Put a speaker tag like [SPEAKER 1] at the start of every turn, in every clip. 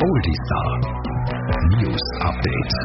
[SPEAKER 1] Oldistar News Update.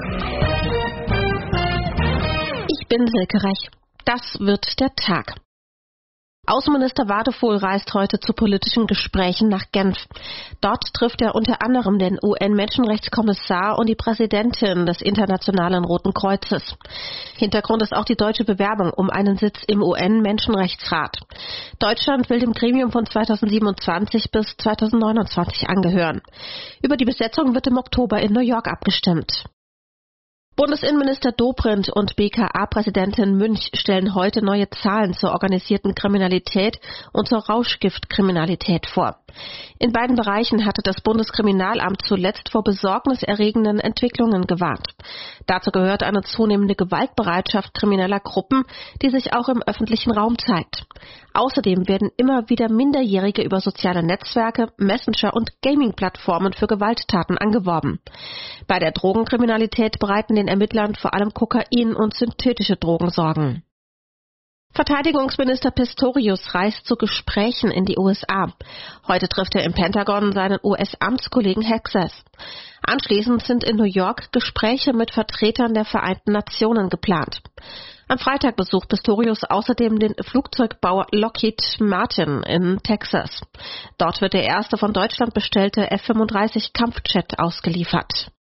[SPEAKER 2] Ich bin Silke Reich. Das wird der Tag. Außenminister Wadephol reist heute zu politischen Gesprächen nach Genf. Dort trifft er unter anderem den UN-Menschenrechtskommissar und die Präsidentin des Internationalen Roten Kreuzes. Hintergrund ist auch die deutsche Bewerbung um einen Sitz im UN-Menschenrechtsrat. Deutschland will dem Gremium von 2027 bis 2029 angehören. Über die Besetzung wird im Oktober in New York abgestimmt. Bundesinnenminister Dobrindt und BKA-Präsidentin Münch stellen heute neue Zahlen zur organisierten Kriminalität und zur Rauschgiftkriminalität vor. In beiden Bereichen hatte das Bundeskriminalamt zuletzt vor besorgniserregenden Entwicklungen gewarnt. Dazu gehört eine zunehmende Gewaltbereitschaft krimineller Gruppen, die sich auch im öffentlichen Raum zeigt. Außerdem werden immer wieder Minderjährige über soziale Netzwerke, Messenger und Gaming-Plattformen für Gewalttaten angeworben. Bei der Drogenkriminalität bereiten den Ermittlern vor allem Kokain und synthetische Drogen Sorgen. Verteidigungsminister Pistorius reist zu Gesprächen in die USA. Heute trifft er im Pentagon seinen US-Amtskollegen Hexas. Anschließend sind in New York Gespräche mit Vertretern der Vereinten Nationen geplant. Am Freitag besucht Pistorius außerdem den Flugzeugbauer Lockheed Martin in Texas. Dort wird der erste von Deutschland bestellte F-35 Kampfjet ausgeliefert.